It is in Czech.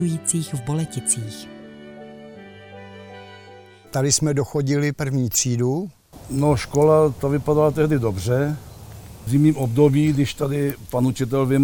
v Boleticích. Tady jsme dochodili první třídu. No, škola to vypadala tehdy dobře. V zimním období, když tady pan učitel